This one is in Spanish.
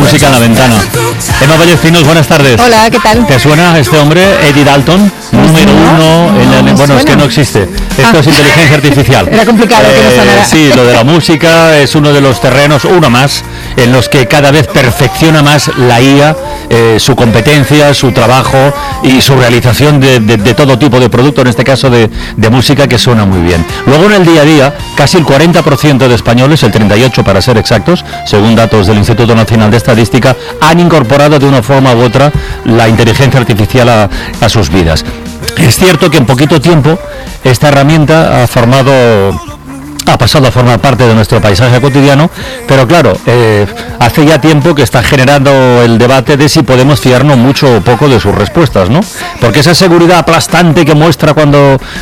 música en la ventana. Emma Vallecinos, buenas tardes. Hola, ¿qué tal? ¿Te suena este hombre, Eddie Dalton? Número uno en el... Bueno, es que no existe. Esto es inteligencia artificial. Era complicado que no sonara. Sí, lo de la música es uno de los terrenos, uno más, en los que cada vez perfecciona más la IA, su competencia, su trabajo y su realización de todo tipo de producto, en este caso de música, que suena muy bien. Luego, en el día a día, casi el 40% de españoles, el 38% para ser exactos, según datos del Instituto Nacional de Estadística, han incorporado de una forma u otra la inteligencia artificial a sus vidas. Es cierto que en poquito tiempo esta herramienta ha pasado a formar parte de nuestro paisaje cotidiano, pero claro, hace ya tiempo que está generando el debate de si podemos fiarnos mucho o poco de sus respuestas, ¿no? Porque esa seguridad aplastante que muestra cuando